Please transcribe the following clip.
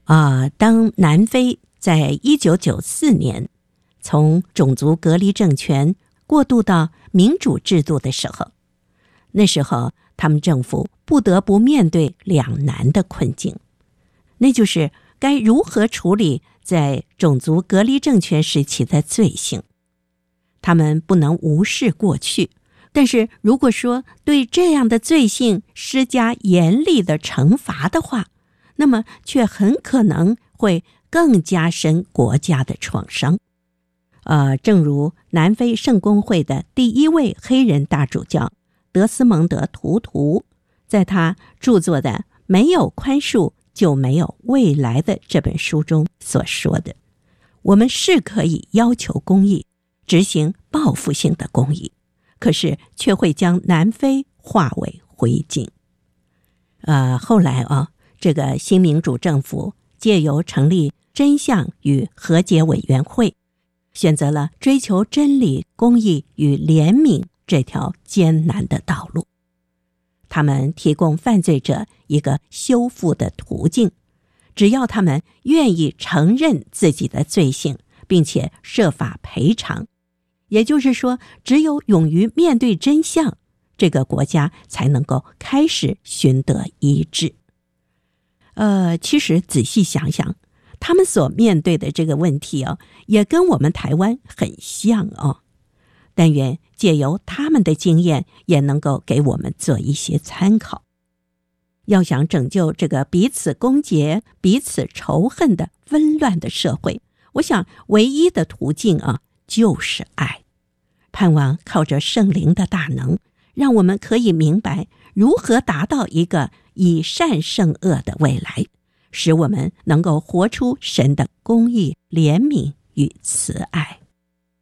当南非在1994年从种族隔离政权过渡到民主制度的时候，那时候他们政府不得不面对两难的困境，那就是该如何处理在种族隔离政权时期的罪行。他们不能无视过去，但是如果说对这样的罪行施加严厉的惩罚的话，那么却很可能会更加深国家的创伤。正如南非圣公会的第一位黑人大主教德斯蒙德·图图在他著作的《没有宽恕就没有未来》的这本书中所说的，我们是可以要求公义，执行报复性的公义，可是却会将南非化为灰烬。后来这个新民主政府借由成立真相与和解委员会，选择了追求真理、公义与怜悯这条艰难的道路。他们提供犯罪者一个修复的途径，只要他们愿意承认自己的罪行，并且设法赔偿。也就是说，只有勇于面对真相，这个国家才能够开始寻得医治。其实仔细想想，他们所面对的这个问题也跟我们台湾很像但愿借由他们的经验，也能够给我们做一些参考。要想拯救这个彼此攻讦、彼此仇恨的纷乱的社会，我想唯一的途径就是爱。盼望靠着圣灵的大能，让我们可以明白如何达到一个以善胜恶的未来，使我们能够活出神的公义、怜悯与慈爱。